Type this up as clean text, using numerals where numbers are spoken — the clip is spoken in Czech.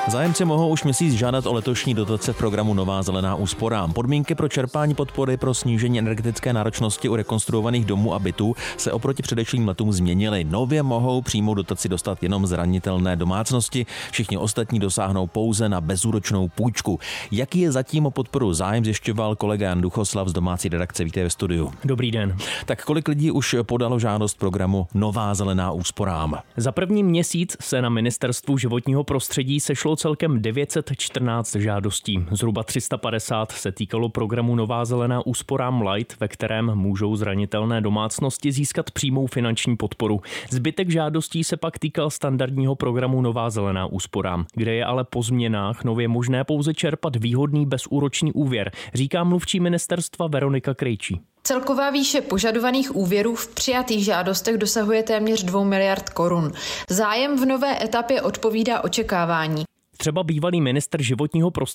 Zájemci mohou už měsíc žádat o letošní dotace v programu Nová zelená úsporám. Podmínky pro čerpání podpory pro snížení energetické náročnosti u rekonstruovaných domů a bytů se oproti předešlým letům změnily. Nově mohou přímou dotaci dostat jenom zranitelné domácnosti, všichni ostatní dosáhnou pouze na bezúročnou půjčku. Jaký je zatím o podporu zájem, zjišťoval kolega Jan Duchoslav z domácí redakce. Vítej ve studiu. Dobrý den. Tak kolik lidí už podalo žádost programu Nová zelená úsporám? Za první měsíc se na Ministerstvu životního prostředí sešlo celkem 914 žádostí. Zhruba 350 se týkalo programu Nová zelená úsporám Light, ve kterém můžou zranitelné domácnosti získat přímou finanční podporu. Zbytek žádostí se pak týkal standardního programu Nová zelená úsporám, kde je ale po změnách nově možné pouze čerpat výhodný bezúročný úvěr, říká mluvčí ministerstva Veronika Krejčí. Celková výše požadovaných úvěrů v přijatých žádostech dosahuje téměř 2 miliard korun. Zájem v nové etapě odpovídá očekávání. Třeba bývalý ministr životního prostředí